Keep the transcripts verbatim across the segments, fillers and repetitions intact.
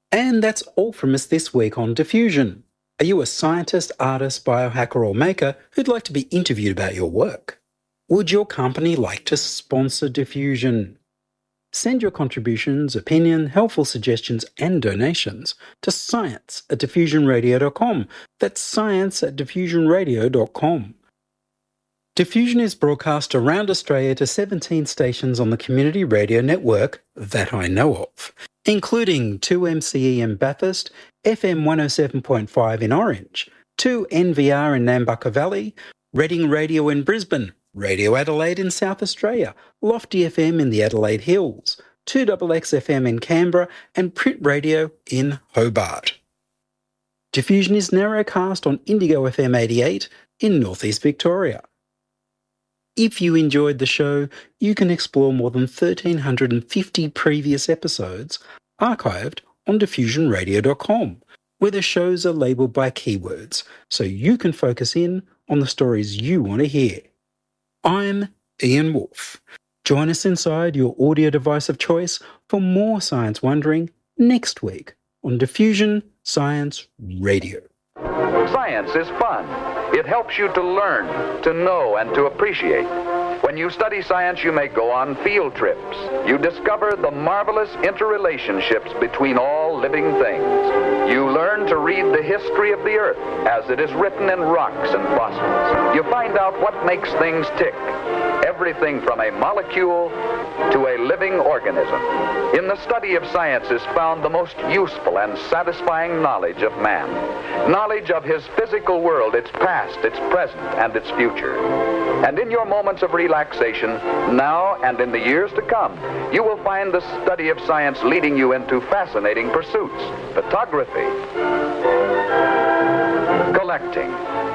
And that's all from us this week on Diffusion. Are you a scientist, artist, biohacker or maker who'd like to be interviewed about your work? Would your company like to sponsor Diffusion? Send your contributions, opinion, helpful suggestions and donations to science at diffusion radio dot com. That's science at diffusion radio dot com. Diffusion is broadcast around Australia to seventeen stations on the community radio network that I know of, including two M C E in Bathurst, F M one oh seven point five in Orange, two N V R in Nambucca Valley, Reading Radio in Brisbane, Radio Adelaide in South Australia, Lofty F M in the Adelaide Hills, two X X F M in Canberra, and Print Radio in Hobart. Diffusion is narrowcast on Indigo F M eighty-eight in Northeast Victoria. If you enjoyed the show, you can explore more than one thousand three hundred fifty previous episodes archived on diffusion radio dot com, where the shows are labelled by keywords, so you can focus in on the stories you want to hear. I'm Ian Wolfe. Join us inside your audio device of choice for more science wondering next week on Diffusion Science Radio. Science is fun. It helps you to learn, to know, and to appreciate. When you study science, you may go on field trips. You discover the marvelous interrelationships between all living things. You learn to read the history of the Earth as it is written in rocks and fossils. You find out what makes things tick. Everything from a molecule to a living organism. In the study of science is found the most useful and satisfying knowledge of man. Knowledge of his physical world, its past, its present, and its future. And in your moments of relaxation, now and in the years to come, you will find the study of science leading you into fascinating pursuits. Photography, collecting,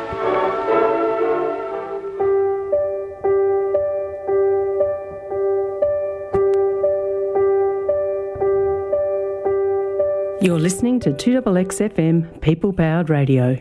You're listening to two X X F M People Powered Radio.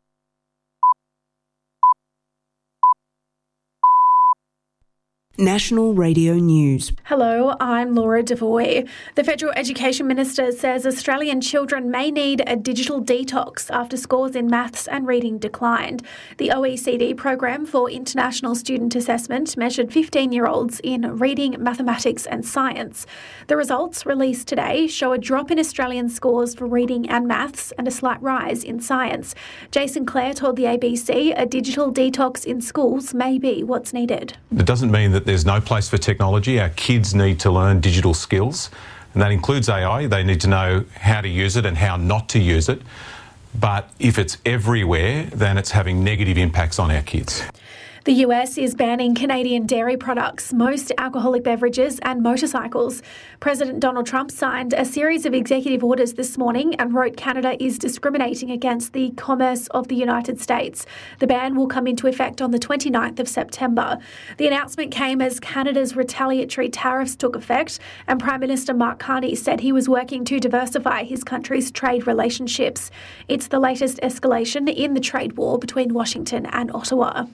National Radio News. Hello, I'm Laura Devoy. The Federal Education Minister says Australian children may need a digital detox after scores in maths and reading declined. The O E C D Program for International Student Assessment measured fifteen-year-olds in reading, mathematics and science. The results, released today, show a drop in Australian scores for reading and maths and a slight rise in science. Jason Clare told the A B C a digital detox in schools may be what's needed. It doesn't mean that there's no place for technology. Our kids need to learn digital skills, and that includes A I. They need to know how to use it and how not to use it. But if it's everywhere, then it's having negative impacts on our kids. The U S is banning Canadian dairy products, most alcoholic beverages and motorcycles. President Donald Trump signed a series of executive orders this morning and wrote Canada is discriminating against the commerce of the United States. The ban will come into effect on the twenty-ninth of September. The announcement came as Canada's retaliatory tariffs took effect, and Prime Minister Mark Carney said he was working to diversify his country's trade relationships. It's the latest escalation in the trade war between Washington and Ottawa.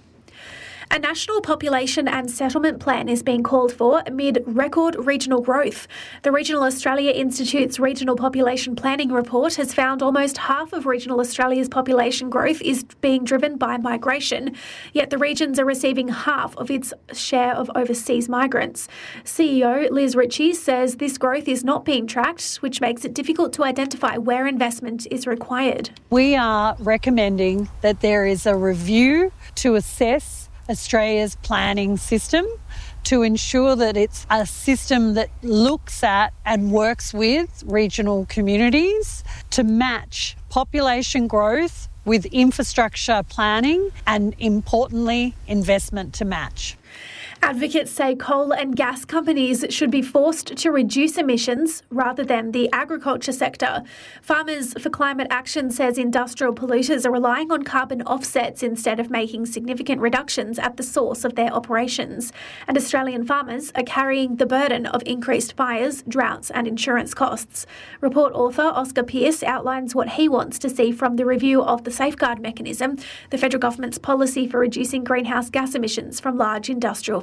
A national population and settlement plan is being called for amid record regional growth. The Regional Australia Institute's Regional Population Planning Report has found almost half of regional Australia's population growth is being driven by migration, yet the regions are receiving half of its share of overseas migrants. C E O Liz Ritchie says this growth is not being tracked, which makes it difficult to identify where investment is required. We are recommending that there is a review to assess Australia's planning system to ensure that it's a system that looks at and works with regional communities to match population growth with infrastructure planning and, importantly, investment to match. Advocates say coal and gas companies should be forced to reduce emissions rather than the agriculture sector. Farmers for Climate Action says industrial polluters are relying on carbon offsets instead of making significant reductions at the source of their operations. And Australian farmers are carrying the burden of increased fires, droughts and insurance costs. Report author Oscar Pearce outlines what he wants to see from the review of the Safeguard Mechanism, the federal government's policy for reducing greenhouse gas emissions from large industrial facilities.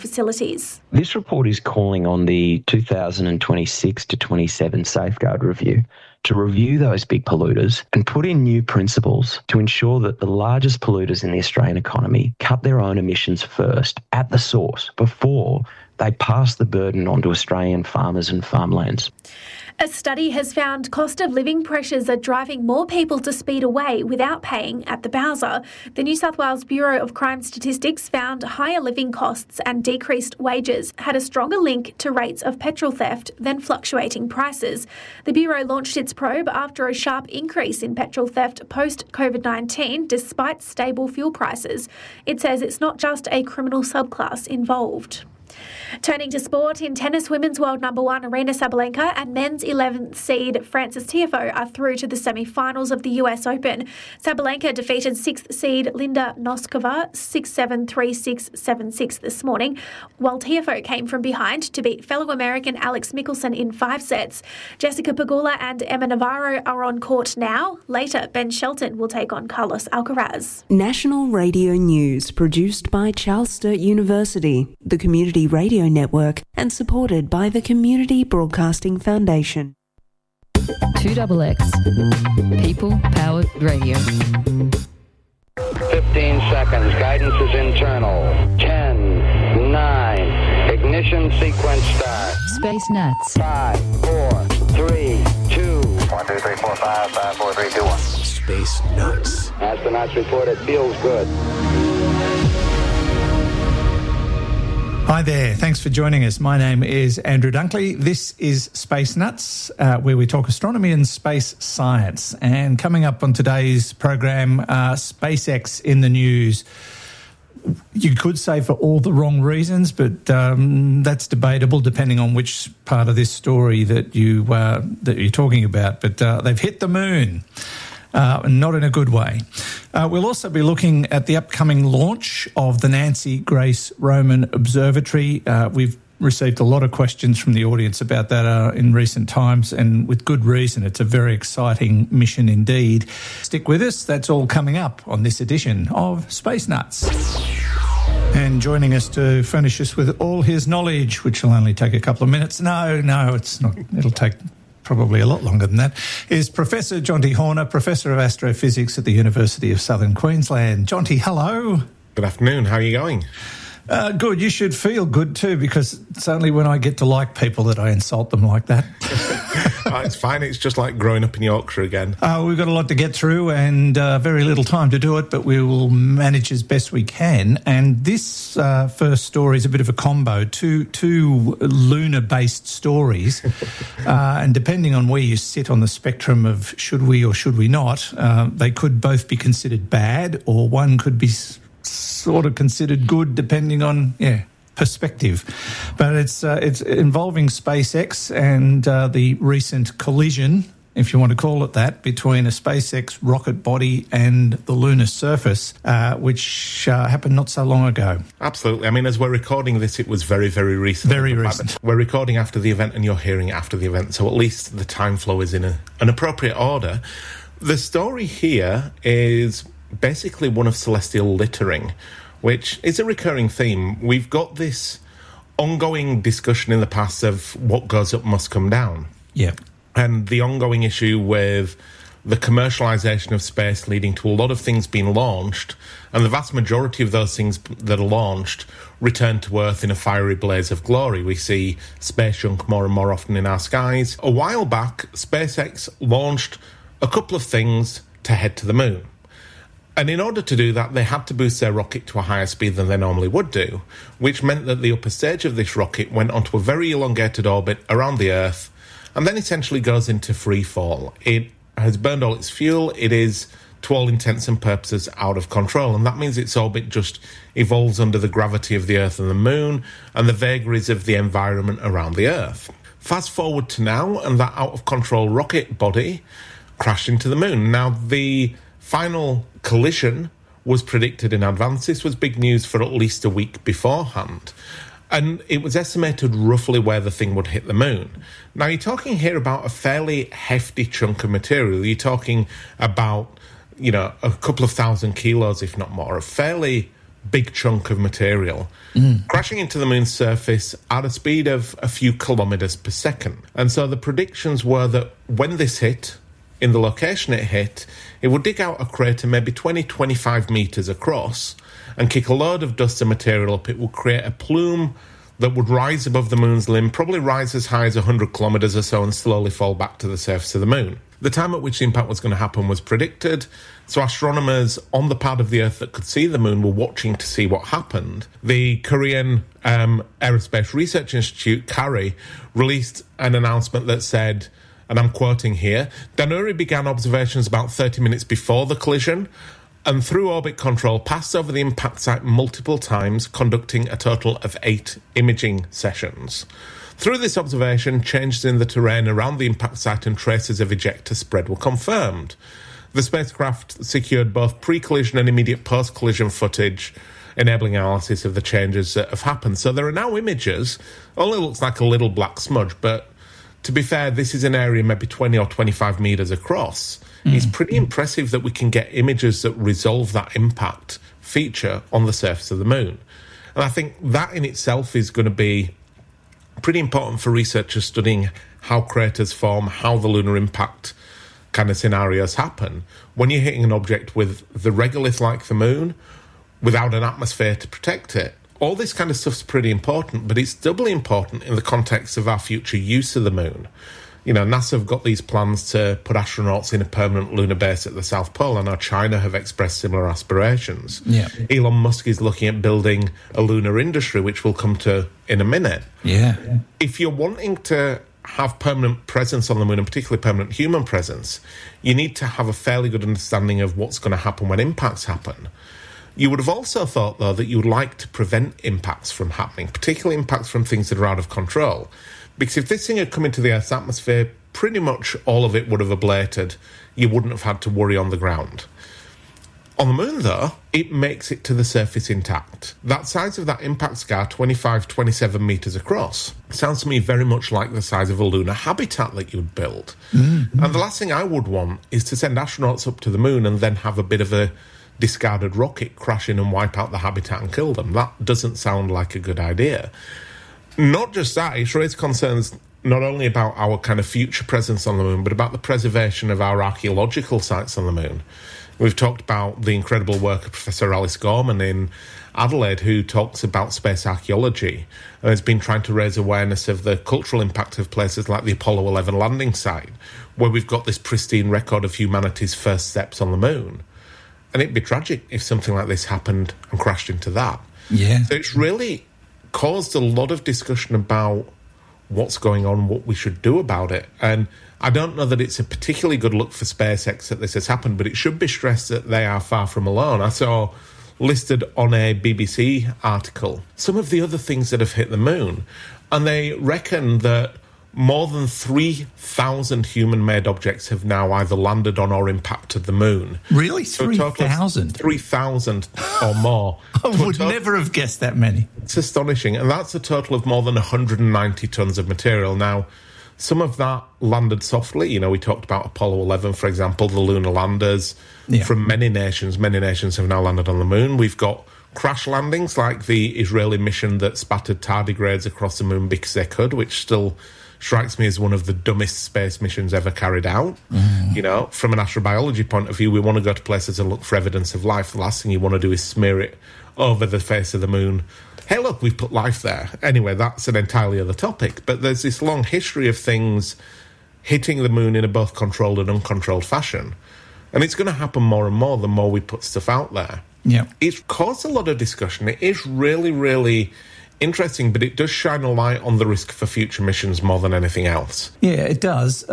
facilities. This report is calling on the two thousand twenty-six to twenty-seven Safeguard Review to review those big polluters and put in new principles to ensure that the largest polluters in the Australian economy cut their own emissions first at the source before they pass the burden on to Australian farmers and farmlands. A study has found cost of living pressures are driving more people to speed away without paying at the Bowser. The New South Wales Bureau of Crime Statistics found higher living costs and decreased wages had a stronger link to rates of petrol theft than fluctuating prices. The Bureau launched its probe after a sharp increase in petrol theft post-COVID nineteen despite stable fuel prices. It says it's not just a criminal subclass involved. Turning to sport, in tennis, women's world number one Aryna Sabalenka and men's eleventh seed Frances Tiafoe are through to the semi-finals of the U S Open. Sabalenka defeated sixth seed Linda Noskova six seven, three six, seven six this morning, while Tiafoe came from behind to beat fellow American Alex Mickelson in five sets. Jessica Pegula and Emma Navarro are on court now. Later, Ben Shelton will take on Carlos Alcaraz. National Radio News, produced by Charles Sturt University, the Community Radio Network, and supported by the Community Broadcasting Foundation. two X X, People Powered Radio. fifteen seconds, guidance is internal. ten, nine, ignition sequence start. Space Nuts. five, four, three, two. one, two, three, four, five, five, four, three, two, one. Space Nuts. Astronauts report it feels good. Hi there, thanks for joining us. My name is Andrew Dunkley. This is Space Nuts, uh, where we talk astronomy and space science. And coming up on today's program, uh, SpaceX in the news. You could say for all the wrong reasons, but um, that's debatable depending on which part of this story that, you, uh, that you're talking about. But uh, they've hit the moon. Uh, not in a good way. Uh, we'll also be looking at the upcoming launch of the Nancy Grace Roman Observatory. Uh, we've received a lot of questions from the audience about that uh, in recent times, and with good reason. It's a very exciting mission indeed. Stick with us. That's all coming up on this edition of Space Nuts. And joining us to furnish us with all his knowledge, which will only take a couple of minutes. No, no, it's not. It'll take probably a lot longer than that, is Professor Jonty Horner, Professor of Astrophysics at the University of Southern Queensland. Jonty, hello. Good afternoon. How are you going? Uh, good. You should feel good too, because it's only when I get to like people that I insult them like that. Oh, it's fine. It's just like growing up in Yorkshire again. Uh, we've got a lot to get through and uh, very little time to do it, but we will manage as best we can. And this uh, first story is a bit of a combo, two, two lunar-based stories. uh, and depending on where you sit on the spectrum of should we or should we not, uh, they could both be considered bad, or one could be sort of considered good, depending on, yeah, perspective. But it's uh, it's involving SpaceX and uh, the recent collision, if you want to call it that, between a SpaceX rocket body and the lunar surface, uh, which uh, happened not so long ago. Absolutely. I mean, as we're recording this, it was very, very recent. Very recent. We're recording after the event and you're hearing it after the event, so at least the time flow is in a, an appropriate order. The story here is basically one of celestial littering, which is a recurring theme. We've got this ongoing discussion in the past of what goes up must come down. Yeah. And the ongoing issue with the commercialisation of space leading to a lot of things being launched, and the vast majority of those things that are launched return to Earth in a fiery blaze of glory. We see space junk more and more often in our skies. A while back, SpaceX launched a couple of things to head to the moon. And in order to do that, they had to boost their rocket to a higher speed than they normally would do, which meant that the upper stage of this rocket went onto a very elongated orbit around the Earth, and then essentially goes into free fall. It has burned all its fuel. It is, to all intents and purposes, out of control, and that means its orbit just evolves under the gravity of the Earth and the Moon and the vagaries of the environment around the Earth. Fast forward to now, and that out-of-control rocket body crashed into the Moon. Now, the final collision was predicted in advance. This was big news for at least a week beforehand. And it was estimated roughly where the thing would hit the moon. Now, you're talking here about a fairly hefty chunk of material. You're talking about, you know, a couple of thousand kilos, if not more, a fairly big chunk of material, mm. crashing into the moon's surface at a speed of a few kilometres per second. And so the predictions were that when this hit, in the location it hit, it would dig out a crater maybe twenty, twenty-five metres across and kick a load of dust and material up. It would create a plume that would rise above the moon's limb, probably rise as high as one hundred kilometres or so and slowly fall back to the surface of the moon. The time at which the impact was going to happen was predicted, so astronomers on the part of the Earth that could see the moon were watching to see what happened. The Korean um, Aerospace Research Institute, KARI, released an announcement that said, and I'm quoting here, Danuri began observations about thirty minutes before the collision and through orbit control passed over the impact site multiple times, conducting a total of eight imaging sessions. Through this observation, changes in the terrain around the impact site and traces of ejector spread were confirmed. The spacecraft secured both pre-collision and immediate post-collision footage, enabling analysis of the changes that have happened. So there are now images. Only looks like a little black smudge, but to be fair, this is an area maybe twenty or twenty-five metres across. Mm. It's pretty impressive that we can get images that resolve that impact feature on the surface of the moon. And I think that in itself is going to be pretty important for researchers studying how craters form, how the lunar impact kind of scenarios happen. When you're hitting an object with the regolith like the moon, without an atmosphere to protect it, all this kind of stuff's pretty important, but it's doubly important in the context of our future use of the moon. You know, NASA have got these plans to put astronauts in a permanent lunar base at the South Pole. I know China have expressed similar aspirations. Yeah. Elon Musk is looking at building a lunar industry, which we'll come to in a minute. Yeah. If you're wanting to have permanent presence on the moon, and particularly permanent human presence, you need to have a fairly good understanding of what's going to happen when impacts happen. You would have also thought, though, that you would like to prevent impacts from happening, particularly impacts from things that are out of control. Because if this thing had come into the Earth's atmosphere, pretty much all of it would have ablated. You wouldn't have had to worry on the ground. On the moon, though, it makes it to the surface intact. That size of that impact scar, twenty-five, twenty-seven metres across, sounds to me very much like the size of a lunar habitat that you'd build. Mm-hmm. And the last thing I would want is to send astronauts up to the moon and then have a bit of a discarded rocket crash in and wipe out the habitat and kill them. That doesn't sound like a good idea. Not just that, it's raised concerns not only about our kind of future presence on the moon, but about the preservation of our archaeological sites on the moon. We've talked about the incredible work of Professor Alice Gorman in Adelaide, who talks about space archaeology and has been trying to raise awareness of the cultural impact of places like the Apollo eleven landing site, where we've got this pristine record of humanity's first steps on the moon. And it'd be tragic if something like this happened and crashed into that. Yeah. So it's really caused a lot of discussion about what's going on, what we should do about it. And I don't know that it's a particularly good look for SpaceX that this has happened, but it should be stressed that they are far from alone. I saw listed on a B B C article some of the other things that have hit the moon, and they reckon that more than three thousand human-made objects have now either landed on or impacted the moon. Really? three thousand? three thousand or more. I would total, never have guessed that many. It's astonishing. And that's a total of more than one hundred ninety tonnes of material. Now, some of that landed softly. You know, we talked about Apollo eleven, for example, the lunar landers yeah. from many nations. Many nations have now landed on the moon. We've got crash landings like the Israeli mission that spattered tardigrades across the moon because they could, which still strikes me as one of the dumbest space missions ever carried out. Mm. You know, from an astrobiology point of view, we want to go to places and look for evidence of life. The last thing you want to do is smear it over the face of the moon. Hey, look, we've put life there. Anyway, that's an entirely other topic. But there's this long history of things hitting the moon in a both controlled and uncontrolled fashion. And it's going to happen more and more the more we put stuff out there. Yeah. It's caused a lot of discussion. It is really, really interesting, but it does shine a light on the risk for future missions more than anything else. Yeah, it does.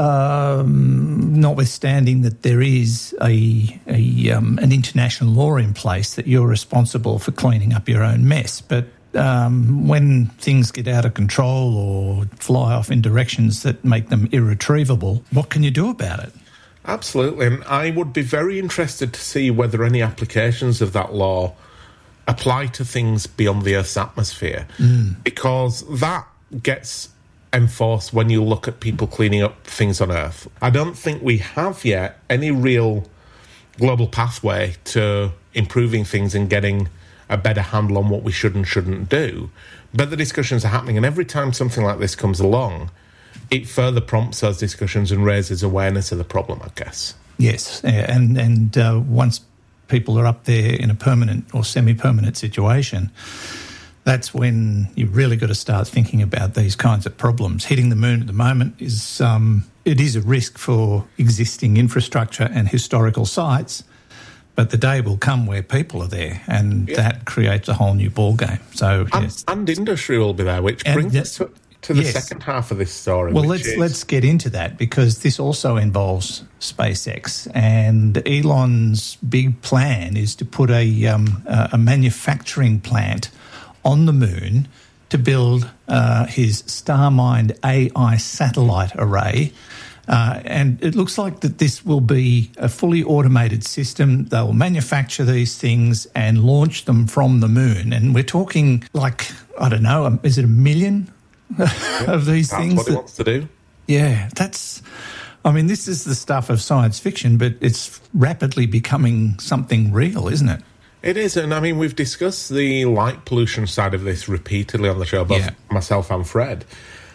Um, notwithstanding that there is a, a um, an international law in place that you're responsible for cleaning up your own mess. But um, when things get out of control or fly off in directions that make them irretrievable, what can you do about it? Absolutely, and I would be very interested to see whether any applications of that law apply to things beyond the Earth's atmosphere, mm. because that gets enforced when you look at people cleaning up things on Earth. I don't think we have yet any real global pathway to improving things and getting a better handle on what we should and shouldn't do. But the discussions are happening, and every time something like this comes along, it further prompts those discussions and raises awareness of the problem, I guess. Yes, and, and uh, once people are up there in a permanent or semi-permanent situation, that's when you've really got to start thinking about these kinds of problems. Hitting the moon at the moment is um, it is a risk for existing infrastructure and historical sites, but the day will come where people are there, and yeah. that creates a whole new ballgame. So, and, yes. and industry will be there, which and brings us to, to the yes. second half of this story. Well, let's is... let's get into that, because this also involves SpaceX, and Elon's big plan is to put a um, a manufacturing plant on the moon to build uh, his StarMind A I satellite array. Uh, and it looks like that this will be a fully automated system. They'll manufacture these things and launch them from the moon. And we're talking like, I don't know, is it a million yeah, of these that's things? That's what he wants to do. Yeah, that's... I mean, this is the stuff of science fiction, but it's rapidly becoming something real, isn't it? It is, and I mean, we've discussed the light pollution side of this repeatedly on the show, both yeah. myself and Fred.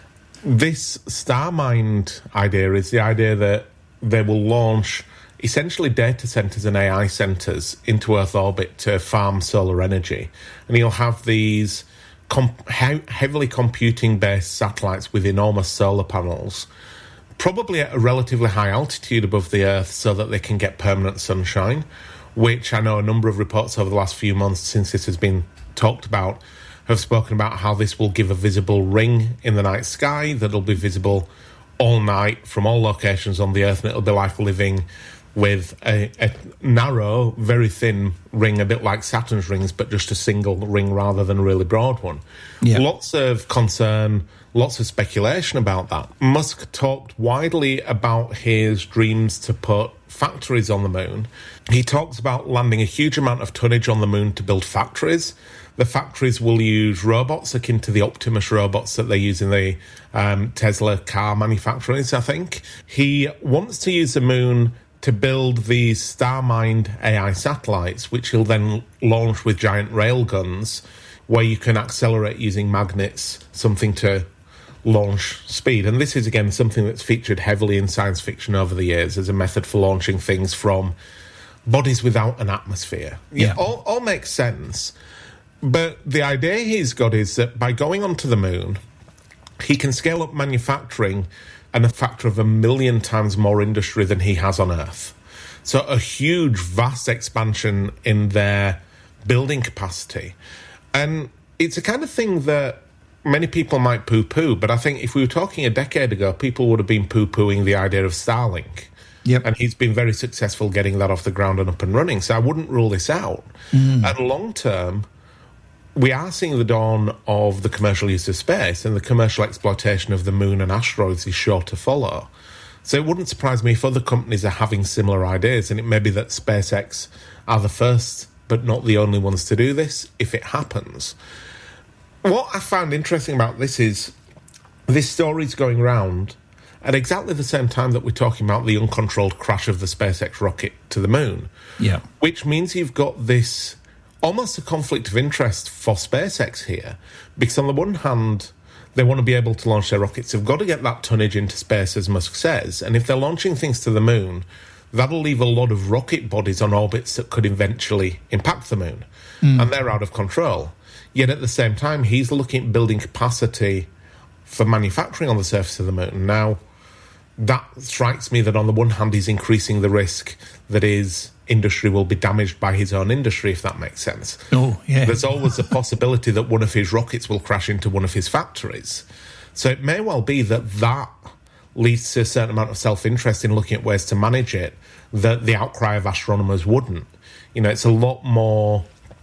This StarMind idea is the idea that they will launch essentially data centres and A I centres into Earth orbit to farm solar energy. And you'll have these comp- he- heavily computing-based satellites with enormous solar panels, probably at a relatively high altitude above the Earth so that they can get permanent sunshine, which I know a number of reports over the last few months since this has been talked about have spoken about how this will give a visible ring in the night sky that'll be visible all night from all locations on the Earth, and it'll be like living with a, a narrow, very thin ring, a bit like Saturn's rings, but just a single ring rather than a really broad one. Yeah. Lots of concern, lots of speculation about that. Musk talked widely about his dreams to put factories on the moon. He talks about landing a huge amount of tonnage on the moon to build factories. The factories will use robots akin to the Optimus robots that they use in the um, Tesla car manufacturers, I think. He wants to use the moon to build these StarMind A I satellites, which he'll then launch with giant railguns, where you can accelerate using magnets, something to launch speed. And this is, again, something that's featured heavily in science fiction over the years as a method for launching things from bodies without an atmosphere. Yeah, yeah all, all makes sense. But the idea he's got is that by going onto the moon, he can scale up manufacturing and a factor of a million times more industry than he has on Earth. So a huge, vast expansion in their building capacity. And it's a kind of thing that many people might poo-poo, but I think if we were talking a decade ago, people would have been poo-pooing the idea of Starlink. Yep. And he's been very successful getting that off the ground and up and running. So I wouldn't rule this out. Mm. And long-term, we are seeing the dawn of the commercial use of space, and the commercial exploitation of the moon and asteroids is sure to follow. So it wouldn't surprise me if other companies are having similar ideas, and it may be that SpaceX are the first but not the only ones to do this, if it happens. What I found interesting about this is this story's going around at exactly the same time that we're talking about the uncontrolled crash of the SpaceX rocket to the moon. Yeah. Which means you've got this almost a conflict of interest for SpaceX here, because on the one hand, they want to be able to launch their rockets. They've got to get that tonnage into space, as Musk says, and if they're launching things to the moon, that'll leave a lot of rocket bodies on orbits that could eventually impact the moon, mm. and they're out of control. Yet at the same time, he's looking at building capacity for manufacturing on the surface of the moon. Now, that strikes me that on the one hand, he's increasing the risk that his industry will be damaged by his own industry, if that makes sense. Oh, yeah. There's always a possibility that one of his rockets will crash into one of his factories. So it may well be that that leads to a certain amount of self-interest in looking at ways to manage it that the outcry of astronomers wouldn't. You know, it's a lot more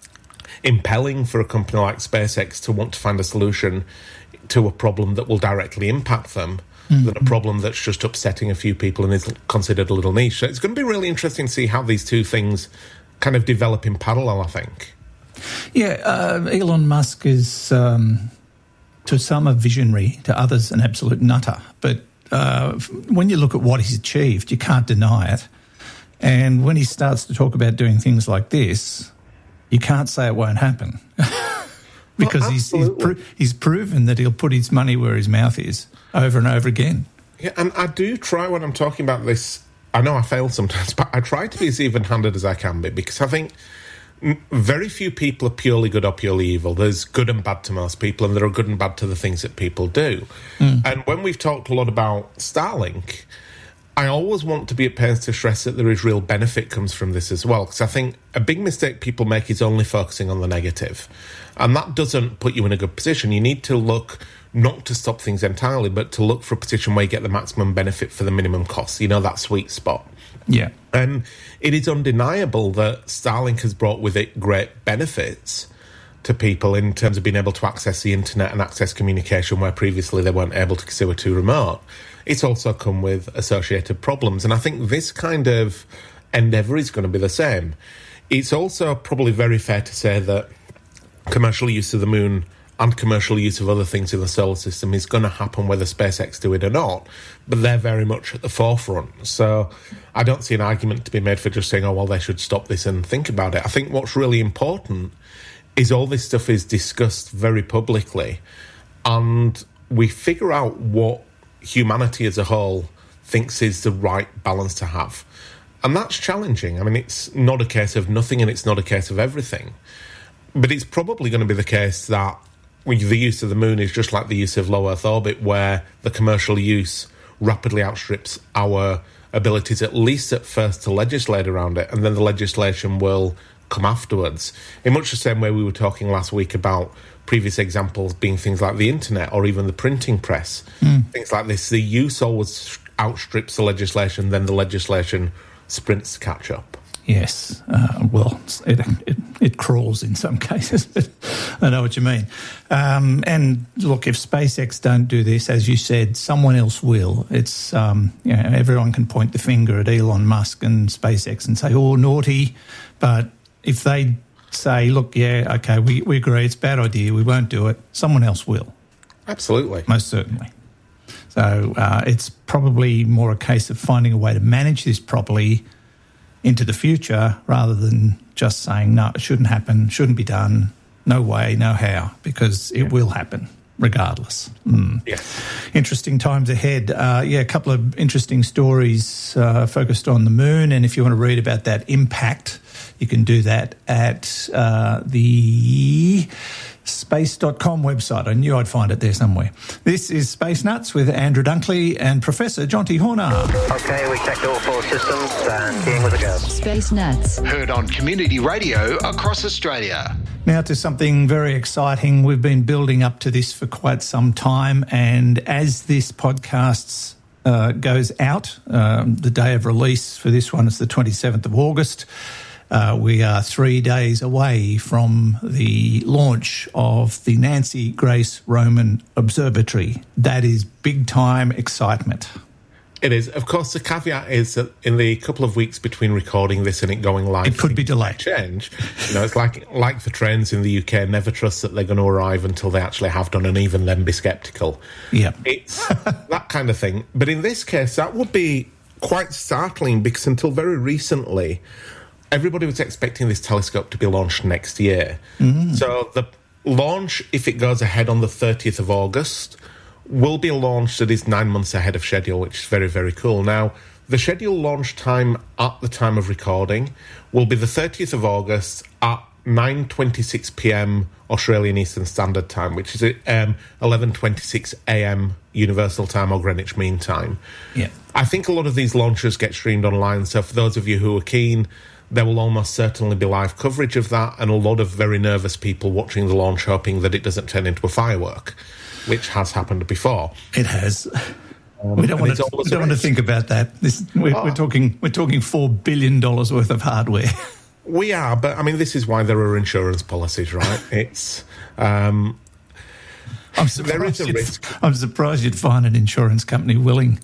impelling for a company like SpaceX to want to find a solution to a problem that will directly impact them mm-hmm. than a problem that's just upsetting a few people and is considered a little niche. So it's going to be really interesting to see how these two things kind of develop in parallel, I think. Yeah, uh, Elon Musk is, um, to some, a visionary, to others, an absolute nutter. But uh, when you look at what he's achieved, you can't deny it. And when he starts to talk about doing things like this, you can't say it won't happen because well, he's he's, pro- he's proven that he'll put his money where his mouth is over and over again. Yeah, and I do try when I'm talking about this. I know I fail sometimes, but I try to be as even-handed as I can be, because I think very few people are purely good or purely evil. There's good and bad to most people, and there are good and bad to the things that people do. Mm. And when we've talked a lot about Starlink, I always want to be at pains to stress that there is real benefit comes from this as well, because I think a big mistake people make is only focusing on the negative. And that doesn't put you in a good position. You need to look not to stop things entirely, but to look for a position where you get the maximum benefit for the minimum cost, you know, that sweet spot. Yeah. And it is undeniable that Starlink has brought with it great benefits to people in terms of being able to access the internet and access communication where previously they weren't able to because they were too remote. It's also come with associated problems. And I think this kind of endeavour is going to be the same. It's also probably very fair to say that commercial use of the moon and commercial use of other things in the solar system is going to happen whether SpaceX do it or not, but they're very much at the forefront. So I don't see an argument to be made for just saying, oh, well, they should stop this and think about it. I think what's really important is all this stuff is discussed very publicly, and we figure out what humanity as a whole thinks is the right balance to have. And that's challenging. I mean, it's not a case of nothing and it's not a case of everything. But it's probably going to be the case that the use of the moon is just like the use of low Earth orbit, where the commercial use rapidly outstrips our abilities, at least at first, to legislate around it, and then the legislation will come afterwards. In much the same way we were talking last week about previous examples being things like the internet or even the printing press. Mm. Things like this, the use always outstrips the legislation, then the legislation sprints to catch up. Yes, uh, well, it, it it crawls in some cases, but I know what you mean. Um, and look, if SpaceX don't do this, as you said, someone else will. It's um, you know, everyone can point the finger at Elon Musk and SpaceX and say, "Oh, naughty," but if they say, "Look, yeah, okay, we, we agree, it's a bad idea, we won't do it," someone else will. Absolutely, most certainly. So uh, it's probably more a case of finding a way to manage this properly into the future, rather than just saying, no, it shouldn't happen, shouldn't be done, no way, no how, because it yeah. will happen regardless. Mm. Yeah. Interesting times ahead. Uh, yeah, a couple of interesting stories uh, focused on the moon, and if you want to read about that impact, you can do that at uh, the space dot com website. I knew I'd find it there somewhere. This is Space Nuts with Andrew Dunkley and Professor Jonty Horner. Okay, we checked all four systems and seeing with a go. Space Nuts. Heard on community radio across Australia. Now to something very exciting. We've been building up to this for quite some time, and as this podcast uh, goes out, um, the day of release for this one is the twenty-seventh of August. Uh, we are three days away from the launch of the Nancy Grace Roman Observatory. That is big-time excitement. It is. Of course, the caveat is that in the couple of weeks between recording this and it going live, it could be delayed. Change. You know, it's like like the trains in the U K. Never trust that they're going to arrive until they actually have done, and even then be sceptical. Yeah, it's that kind of thing. But in this case, that would be quite startling, because until very recently, everybody was expecting this telescope to be launched next year. Mm. So the launch, if it goes ahead on the thirtieth of August, will be a launch that is nine months ahead of schedule, which is very, very cool. Now, the scheduled launch time at the time of recording will be the thirtieth of August at nine twenty-six p.m. Australian Eastern Standard Time, which is at um, eleven twenty-six a.m. Universal Time or Greenwich Mean Time. Yeah. I think a lot of these launches get streamed online, so for those of you who are keen, there will almost certainly be live coverage of that, and a lot of very nervous people watching the launch hoping that it doesn't turn into a firework, which has happened before. It has. Um, we don't, want to, we don't want to think about that. This, we're, oh. we're talking we're talking four billion dollars worth of hardware. We are, but I mean, this is why there are insurance policies, right? It's um, I'm surprised there is a risk. I'm surprised you'd find an insurance company willing.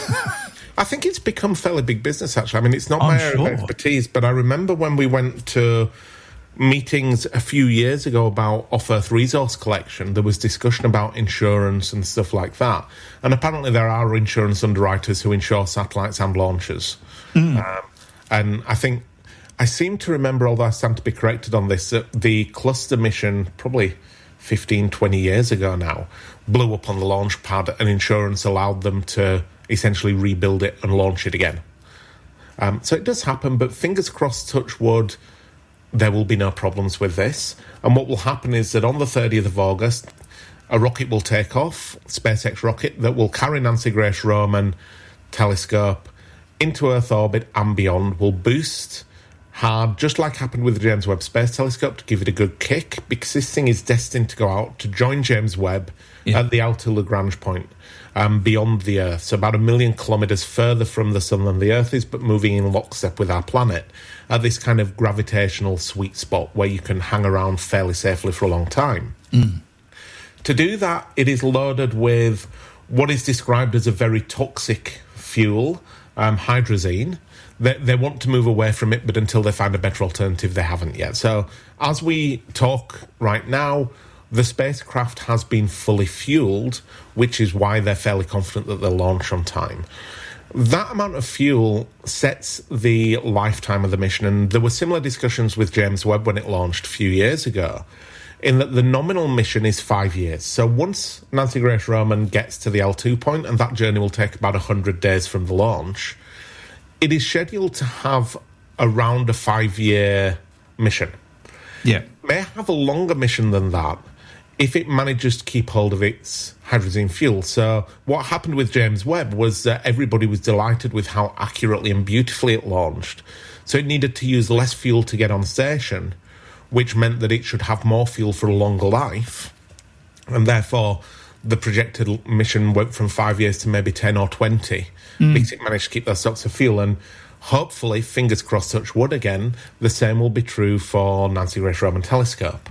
I think it's become fairly big business, actually. I mean, it's not I'm my area sure. of expertise, but I remember when we went to meetings a few years ago about off-Earth resource collection, there was discussion about insurance and stuff like that. And apparently there are insurance underwriters who insure satellites and launchers. Mm. Um, and I think I seem to remember, although I stand to be corrected on this, that the cluster mission, probably fifteen, twenty years ago now, blew up on the launch pad, and insurance allowed them to essentially rebuild it and launch it again. Um, so it does happen, but fingers crossed, touch wood, there will be no problems with this. And what will happen is that on the thirtieth of August, a rocket will take off, SpaceX rocket, that will carry Nancy Grace Roman telescope into Earth orbit and beyond, will boost hard, just like happened with the James Webb Space Telescope, to give it a good kick, because this thing is destined to go out to join James Webb yeah. at the outer Lagrange point, um, beyond the Earth, so about a million kilometres further from the Sun than the Earth is, but moving in lockstep with our planet, at this kind of gravitational sweet spot where you can hang around fairly safely for a long time. Mm. To do that, it is loaded with what is described as a very toxic fuel, um, hydrazine. They, they want to move away from it, but until they find a better alternative, they haven't yet. So as we talk right now, the spacecraft has been fully fueled, which is why they're fairly confident that they'll launch on time. That amount of fuel sets the lifetime of the mission, and there were similar discussions with James Webb when it launched a few years ago, in that the nominal mission is five years. So once Nancy Grace Roman gets to the L two point, and that journey will take about one hundred days from the launch, it is scheduled to have around a five-year mission. Yeah. It may have a longer mission than that if it manages to keep hold of its hydrazine fuel. So what happened with James Webb was that everybody was delighted with how accurately and beautifully it launched. So it needed to use less fuel to get on station, which meant that it should have more fuel for a longer life. And therefore, the projected mission went from five years to maybe ten or twenty, mm. because it managed to keep those stocks of fuel. And hopefully, fingers crossed, touch wood again, the same will be true for Nancy Grace Roman Telescope.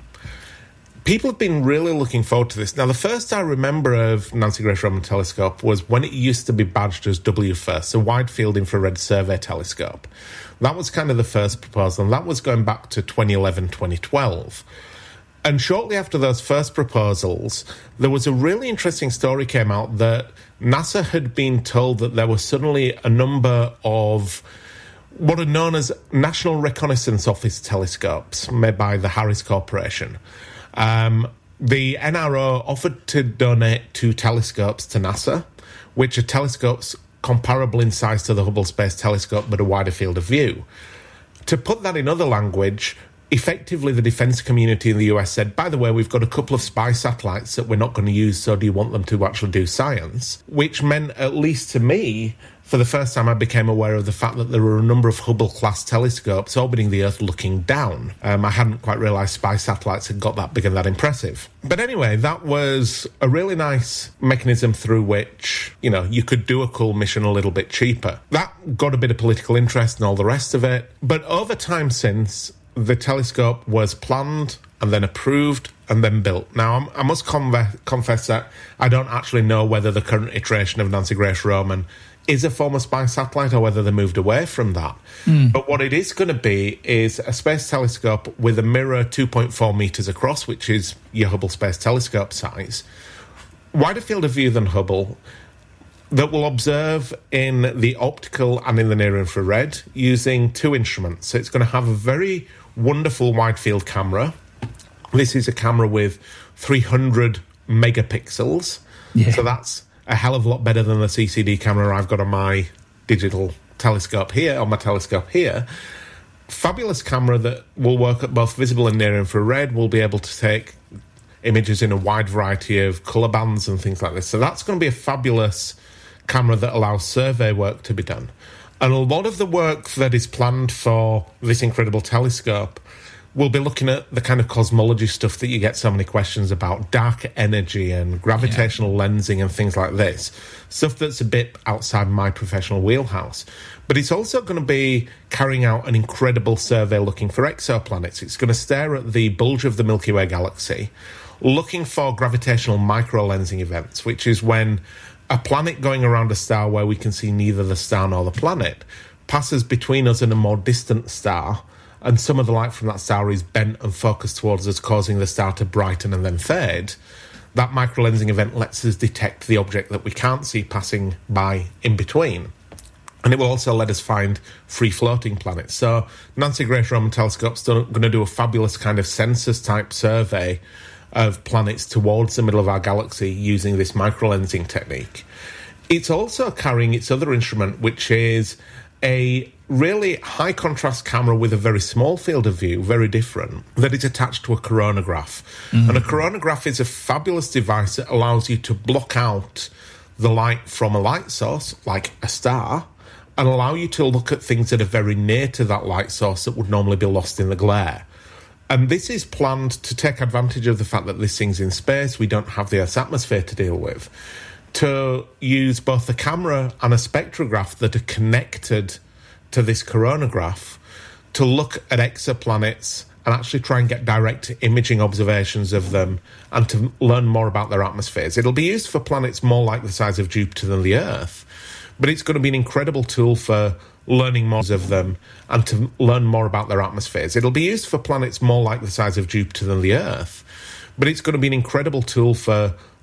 People have been really looking forward to this. Now, the first I remember of Nancy Grace Roman Telescope was when it used to be badged as W FIRST, a Wide Field Infrared Survey Telescope. That was kind of the first proposal, and that was going back to twenty eleven, twenty twelve. And shortly after those first proposals, there was a really interesting story came out that NASA had been told that there were suddenly a number of what are known as National Reconnaissance Office telescopes made by the Harris Corporation. Um, the N R O offered to donate two telescopes to NASA, which are telescopes comparable in size to the Hubble Space Telescope, but a wider field of view. To put that in other language, effectively the defence community in the U S said, by the way, we've got a couple of spy satellites that we're not going to use, so do you want them to actually do science? Which meant, at least to me, for the first time I became aware of the fact that there were a number of Hubble-class telescopes orbiting the Earth looking down. Um, I hadn't quite realised spy satellites had got that big and that impressive. But anyway, that was a really nice mechanism through which, you know, you could do a cool mission a little bit cheaper. That got a bit of political interest and all the rest of it. But over time since, the telescope was planned and then approved and then built. Now, I must conve- confess that I don't actually know whether the current iteration of Nancy Grace Roman is a former spy satellite or whether they moved away from that. Mm. But what it is going to be is a space telescope with a mirror two point four metres across, which is your Hubble Space Telescope size, wider field of view than Hubble, that will observe in the optical and in the near infrared using two instruments. So it's going to have a very wonderful wide field camera. This is a camera with three hundred megapixels. Yeah. So that's a hell of a lot better than the C C D camera I've got on my digital telescope here, on my telescope here. Fabulous camera that will work at both visible and near infrared, will be able to take images in a wide variety of colour bands and things like this. So that's going to be a fabulous camera that allows survey work to be done. And a lot of the work that is planned for this incredible telescope will be looking at the kind of cosmology stuff that you get so many questions about, dark energy and gravitational yeah. lensing and things like this, stuff that's a bit outside my professional wheelhouse. But it's also going to be carrying out an incredible survey looking for exoplanets. It's going to stare at the bulge of the Milky Way galaxy, looking for gravitational microlensing events, which is when a planet going around a star where we can see neither the star nor the planet passes between us and a more distant star, and some of the light from that star is bent and focused towards us, causing the star to brighten and then fade. That microlensing event lets us detect the object that we can't see passing by in between. And it will also let us find free-floating planets. So Nancy Grace Roman Telescope's going to do a fabulous kind of census-type survey of planets towards the middle of our galaxy using this microlensing technique. It's also carrying its other instrument, which is a really high-contrast camera with a very small field of view, very different, that is attached to a coronagraph. Mm-hmm. And a coronagraph is a fabulous device that allows you to block out the light from a light source, like a star, and allow you to look at things that are very near to that light source that would normally be lost in the glare. And this is planned to take advantage of the fact that this thing's in space, we don't have the Earth's atmosphere to deal with, to use both the camera and a spectrograph that are connected to this coronagraph to look at exoplanets and actually try and get direct imaging observations of them and to learn more about their atmospheres. It'll be used for planets more like the size of Jupiter than the Earth, but it's going to be an incredible tool for learning more of them and to learn more about their atmospheres. It'll be used for planets more like the size of Jupiter than the Earth, but it's going to be an incredible tool for